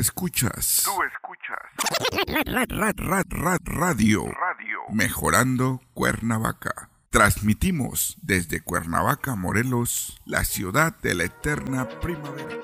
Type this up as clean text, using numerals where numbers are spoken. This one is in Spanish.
escuchas. Radio. Mejorando Cuernavaca. Transmitimos desde Cuernavaca, Morelos, la ciudad de la eterna primavera.